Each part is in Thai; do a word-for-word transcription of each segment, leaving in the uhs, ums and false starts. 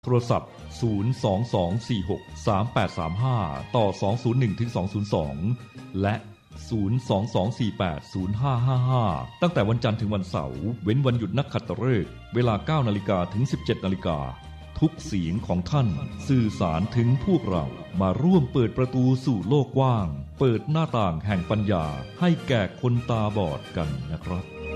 โทรศัพท์ ศูนย์ สอง สอง สี่ หก สาม แปด สาม ห้า ต่อ สอง ศูนย์ หนึ่ง ถึง สอง ศูนย์ สอง และ ศูนย์ สอง สอง สี่ แปด ศูนย์ ห้า ห้า ห้า ตั้งแต่วันจันทร์ถึงวันเสาร์เว้นวันหยุดนักขัตฤกษ์เวลา เก้า นาฬิกาถึง สิบเจ็ด นาฬิกาทุกเสียงของท่านสื่อสารถึงพวกเรามาร่วมเปิดประตูสู่โลกกว้างเปิดหน้าต่างแห่งปัญญาให้แก่คนตาบอดกันนะครับ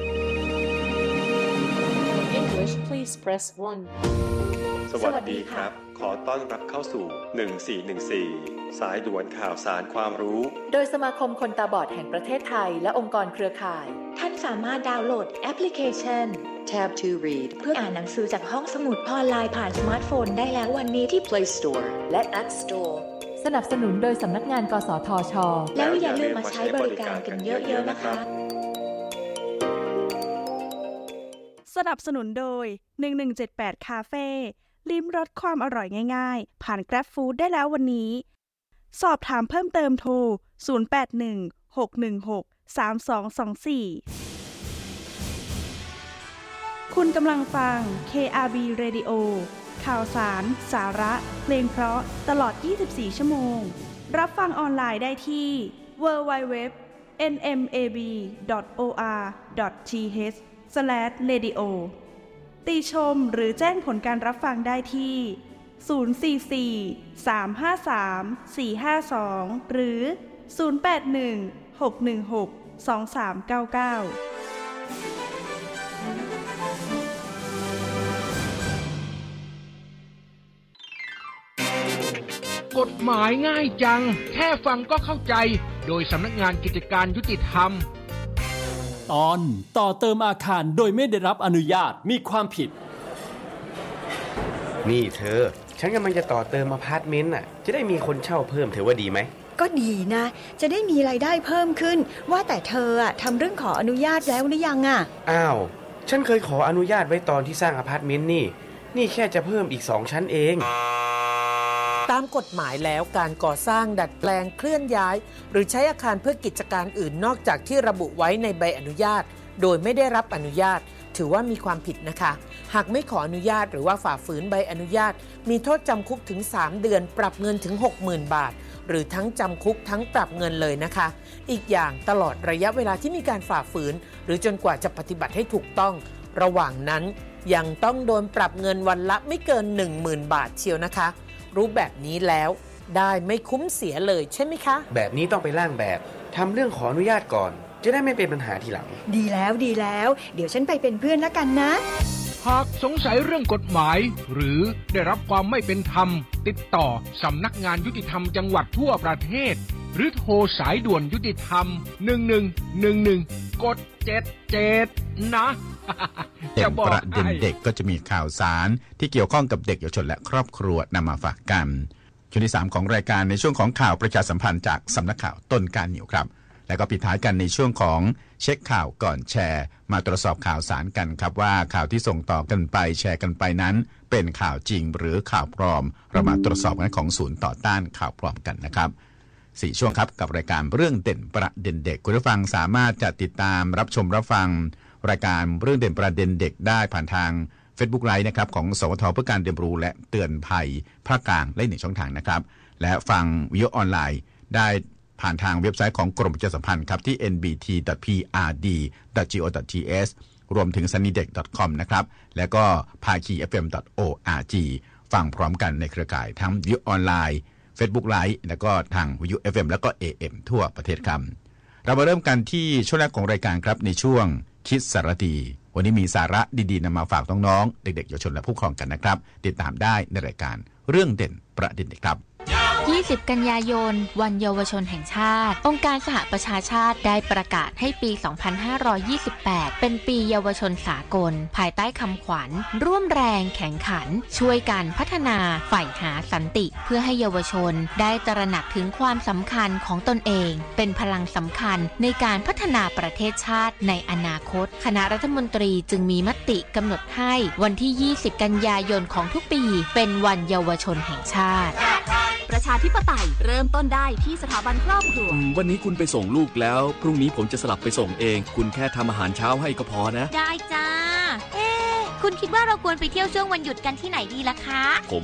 English please press one สวัสดีครับขอต้อนรับเข้าสู่หนึ่งสี่หนึ่งสี่สายด่วนข่าวสารความรู้โดยสมาคมคนตาบอดแห่งประเทศไทยและองค์กรเครือข่ายท่านสามารถดาวน์โหลดแอปพลิเคชัน Tab ทู Read เพื่ออ่านหนังสือจากห้องสมุดออนไลน์ผ่านสมาร์ทโฟนได้แล้ววันนี้ที่ Play Store และ App Store สนับสนุนโดยสำนักงานกสทช. แล้วอย่าลืมมาใช้บริการกันเยอะๆนะคะสนับสนุนโดยหนึ่งหนึ่งเจ็ดแปดคาเฟ่ลิ้มรสความอร่อยง่ายๆผ่าน Grab Food ได้แล้ววันนี้สอบถามเพิ่มเติมโทรศูนย์ แปด หนึ่ง หก หนึ่ง หก สาม สอง สอง สี่คุณกำลังฟัง เค อาร์ บี Radio ข่าวสารสาระเพลงเพราะตลอดยี่สิบสี่ชั่วโมงรับฟังออนไลน์ได้ที่ ดับเบิลยู ดับเบิลยู ดับเบิลยู ดอท เอ็น เอ็ม เอ บี ดอท โอ อาร์ ดอท ที เอช สแลช เรดิโอ ติชมหรือแจ้งผลการรับฟังได้ที่ ศูนย์ สี่ สี่ สาม ห้า สาม สี่ ห้า สอง หรือ ศูนย์ แปด หนึ่ง หก หนึ่ง หก สอง สาม เก้า เก้ากฎหมายง่ายจังแค่ฟังก็เข้าใจโดยสำนักงานกิจการยุติธรรมตอนต่อเติมอาคารโดยไม่ได้รับอนุญาตมีความผิดนี่เธอฉันกำลังจะต่อเติมอพาร์ตเมนต์น่ะจะได้มีคนเช่าเพิ่มเธอว่าดีไหมก็ดีนะจะได้มีรายได้เพิ่มขึ้นว่าแต่เธออะทำเรื่องขออนุญาตแล้วหรือยังอะอ้าวฉันเคยขออนุญาตไว้ตอนที่สร้างอพาร์ตเมนต์นี่นี่แค่จะเพิ่มอีกสองชั้นเองตามกฎหมายแล้วการก่อสร้างดัดแปลงเคลื่อนย้ายหรือใช้อาคารเพื่อกิจการอื่นนอกจากที่ระบุไว้ในใบอนุญาตโดยไม่ได้รับอนุญาตถือว่ามีความผิดนะคะหากไม่ขออนุญาตหรือว่าฝ่าฝืนใบอนุญาตมีโทษจำคุกถึงสามเดือนปรับเงินถึง หกหมื่น บาทหรือทั้งจำคุกทั้งปรับเงินเลยนะคะอีกอย่างตลอดระยะเวลาที่มีการฝ่าฝืนหรือจนกว่าจะปฏิบัติให้ถูกต้องระหว่างนั้นยังต้องโดนปรับเงินวันละไม่เกิน หนึ่งหมื่น บาทเชียวนะคะรู้แบบนี้แล้วได้ไม่คุ้มเสียเลยใช่ไหมคะแบบนี้ต้องไปร่างแบบทำเรื่องขออนุญาตก่อนจะได้ไม่เป็นปัญหาทีหลังดีแล้วดีแล้วเดี๋ยวฉันไปเป็นเพื่อนแล้วกันนะหากสงสัยเรื่องกฎหมายหรือได้รับความไม่เป็นธรรมติดต่อสำนักงานยุติธรรมจังหวัดทั่วประเทศหรือโทรสายด่วนยุติธรรมหนึ่งหนึ่งหนึ่งหนึ่งกดเจ็ดเจ็ดนะจะบอกประเด็นเด็กก็จะมีข่าวสารที่เกี่ยวข้องกับเด็กเยาวชนและครอบครัวนำมาฝากกันช่วงที่สามของรายการในช่วงของข่าวประชาสัมพันธ์จากสำนักข่าวต้นการนิวครับแล้วก็ปิดท้ายกันในช่วงของเช็คข่าวก่อนแชร์มาตรวจสอบข่าวสารกันครับว่าข่าวที่ส่งต่อกันไปแชร์กันไปนั้นเป็นข่าวจริงหรือข่าวปลอมเรามาตรวจสอบกันของศูนย์ต่อต้านข่าวปลอมกันนะครับสี่ช่วงครับกับรายการเรื่องเด่นประเด็นเด็กคุณผู้ฟังสามารถจะติดตามรับชมรับฟังรายการเรื่องเด่นประเด็นเด็กได้ผ่านทาง Facebook Live นะครับของสวทเพื่อการเรียนรู้และเตือนภัยภาคกลางได้หนึ่งช่องทางนะครับและฟังวิดีโอออนไลน์ได้ผ่านทางเว็บไซต์ของกรมประชาสัมพันธ์ครับที่ เอ็น บี ที ดอท พี อาร์ ดี ดอท จี โอ ดอท ที เอส รวมถึง ซันนี่เด็ก ดอท คอม นะครับแล้วก็ ภาคี เอฟ เอ็ม ดอท โอ อาร์ จี ฟังพร้อมกันในเครือข่ายทั้งวิดีโอออนไลน์ Facebook Live แล้วก็ทางวิทยุ เอฟ เอ็ม แล้วก็ เอ เอ็ม ทั่วประเทศครับเรามาเริ่มกันที่ช่วงแรกของรายการครับในช่วงคิดสารดีวันนี้มีสาระดีๆนำมาฝากน้องๆเด็กๆเยาวชนและผู้ปกครองกันนะครับติดตามได้ในรายการเรื่องเด่นประเด็นเด็กครับยี่สิบกันยายนวันเยาวชนแห่งชาติองค์การสหประชาชาติได้ประกาศให้ปี สองพันห้าร้อยยี่สิบแปด เป็นปีเยาวชนสากลภายใต้คำขวัญร่วมแรงแข่งขันช่วยกันพัฒนาใฝ่หาสันติเพื่อให้เยาวชนได้ตระหนักถึงความสำคัญของตนเองเป็นพลังสำคัญในการพัฒนาประเทศชาติในอนาคตคณะรัฐมนตรีจึงมีมติกำหนดให้วันที่ยี่สิบกันยายนของทุกปีเป็นวันเยาวชนแห่งชาติประชาธิปไตยเริ่มต้นได้ที่สถาบันครอบครัววันนี้คุณไปส่งลูกแล้วพรุ่งนี้ผมจะสลับไปส่งเองคุณแค่ทำอาหารเช้าให้ก็พอนะได้จ้าเอ๊คุณคิดว่าเราควรไปเที่ยวช่วงวันหยุดกันที่ไหนดีล่ะคะ